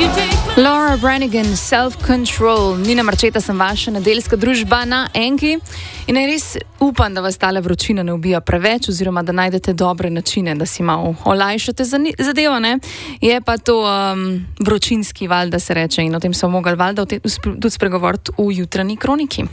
Laura Branigan, Self-Control. Nina Marčeta sem vaša nedeljska družba na Enki in res upam, da vas tale vročina ne ubija preveč oziroma da najdete dobre načine, da si malo olajšate zadevo, ne? Je pa to vročinski val, da se reče, in o tem smo mogli valjda tudi spregovoriti v jutranji kroniki.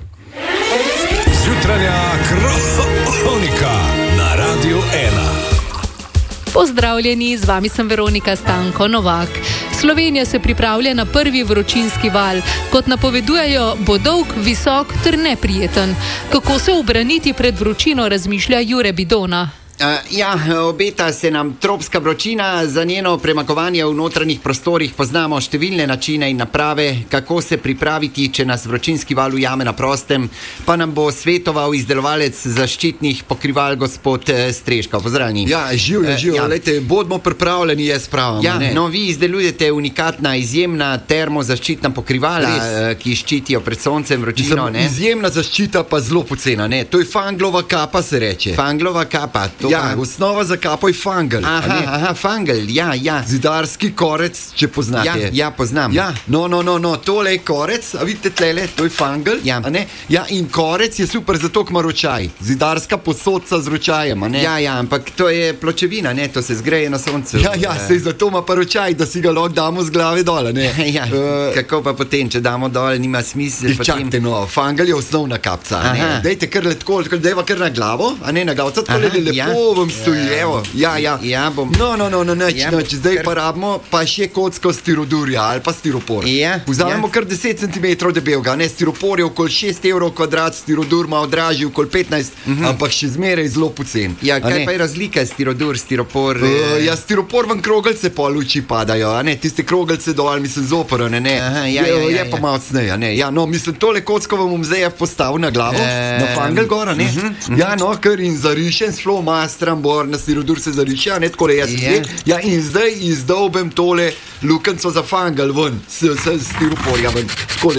Jutranja kronika na Radiu 1. Pozdravljeni, z vami sem Veronika Stanko Novak. Slovenija se pripravlja na prvi vročinski val. Kot napovedujejo, bo dolg, visok ter neprijeten. Kako se ubraniti pred vročino, razmišlja Jure Bidona. Obeta se nam tropska vročina. Za njeno premagovanje v notranjih prostorih poznamo številne načine in naprave, kako se pripraviti, če nas vročinski val ujame na prostem, pa nam bo svetoval izdelovalec zaščitnih pokrival gospod Streška. Pozdravljeni. Živijo. Lejte, bodimo pripravljeni, jaz pravim. Vi izdelujete unikatna, izjemna termozaščitna pokrivala, ki ščitijo pred soncem, vročino. Izjemna zaščita, pa zelo pocena. To je fanglova kapa, se reče. Fanglova kapa, osnova za kapo je fangel. Fangel, Zidarski korec, če poznate. Poznam. No, tole je korec, a vidite tlele, to je fangel. In korec je super zato, ko ima ročaj. Zidarska posodca z ročajem, a ne? Ampak to je pločevina, ne? To se zgreje na soncu. Sej zato ima pa ročaj, da si ga lahko damo z glave dole, ne? Kako pa potem, če damo dol, nima smisla. Čakajte, fangel je osnovna kapca. Dejte kar letko, dejva kar na glavo, a ne na glavo, lepo vam stoji, evo. Bom. Noč, zdaj pa rabimo pa še kocko stirodurja ali pa stiropor. Vzamemo kar 10 cm debelega, ne, stiropor je okoli 6 evrov kvadrat, stirodur ima odražji okoli 15, ampak še zmeraj zelo pocen. Kaj pa je razlika stirodur, stiropor? Stiropor van krogelce pa luči padajo, a ne, tiste krogelce dol, mislim, zoporane, ne. Je pa malo cnej, a ne. Mislim, tole kocko vam bom zdaj postavil na glavo, na fangel gor, a ne. Ker in zarišen flomastram bor, na stirodur se zariše, a ne, tako jaz in zdaj izdolbem tole lukenco za fangel ven, s stiroporja ven.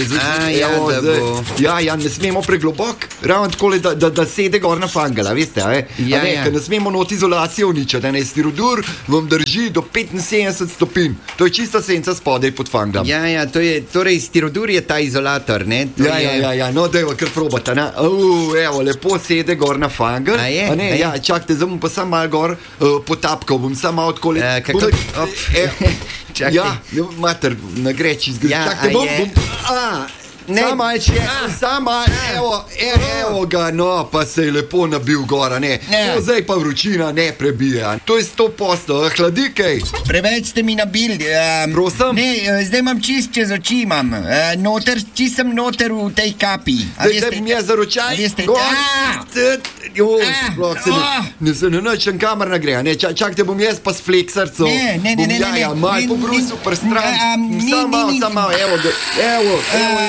Ne smemo preglobok, ravno takole, da sede gor na fangela, veste, ker ne smemo not izolacijo uničati, ne, stirodur vam drži do 75 stopinj, to je čista senca spodaj pod fanglom. Torej stirodur je ta izolator, ne? Dajva kar probata, ne, evo, lepo sede gor na fangel, a ne, čakajte, zdaj bom pa sam malo gor potapkal, bom sam malo odkoli. Mater, na greči zgodi. Čakajte, bom. Evo ga, pa se je lepo nabil gora, ne. Zdaj pa vročina ne prebija. To je 100%, hladi kaj. Preveč ste mi nabili. Prosim? Ne, zdaj imam čist čez oči imam. Čist sem noter v tej kapi. Zdaj mi je za ročaj. Ne se ne načem kamar nagreja. Čakajte, bom jaz pa s fleksarco. Ne. Mal po brusu prstran. Sam malo, evo.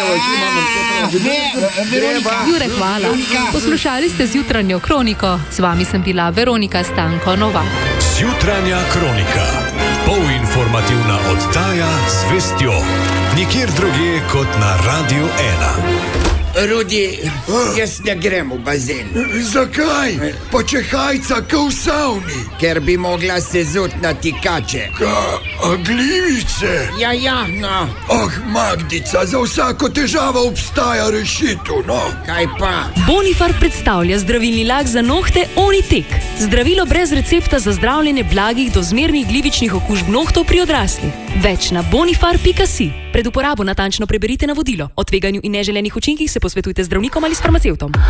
Jure, hvala. Poslušali ste Zjutranjo kroniko. Z vami sem bila Veronika Stanko Novak. Zjutranja kronika. Polinformativna oddaja z vestjo. Nikjer drugje kot na Radiu 1. Rudi, jaz ne grem v bazen. Zakaj? Pa če hajca ka v savni. Ker bi mogla se zut na tikače. Glivice? No. Magdica, za vsako težavo obstaja rešitev, no. Kaj pa? Bonifar predstavlja zdravilni lak za nohte Onitek. Zdravilo brez recepta za zdravljenje blagih do zmernih glivičnih okužb nohtov pri odraslih. Več na bonifar.si. Pred uporabo natančno preberite navodilo. O tveganju in neželenih učinkih se posvetujte z zdravnikom ali s farmacevtom.